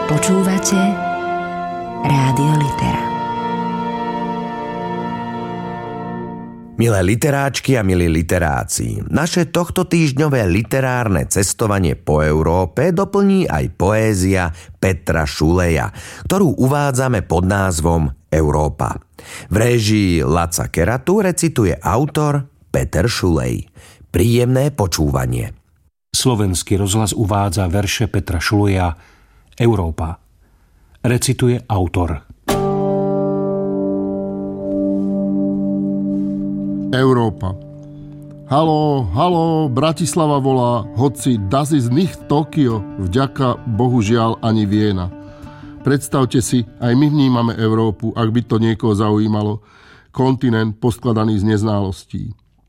Počúvate Rádio Litera. Milé literáčky a milí literáci, naše tohtotýždňové literárne cestovanie po Európe doplní aj poézia Petra Šuleja, ktorú uvádzame pod názvom Európa. V réžii Laca Keratu recituje autor Peter Šulej. Príjemné počúvanie. Slovenský rozhlas uvádza verše Petra Šuleja Európa. Recituje autor. Európa. Haló, haló, Bratislava volá, hoci das ist nicht Tokio, vďaka bohužiaľ ani Viena. Predstavte si, aj my vnímame Európu, ak by to niekoho zaujímalo, kontinent poskladaný z neználostí.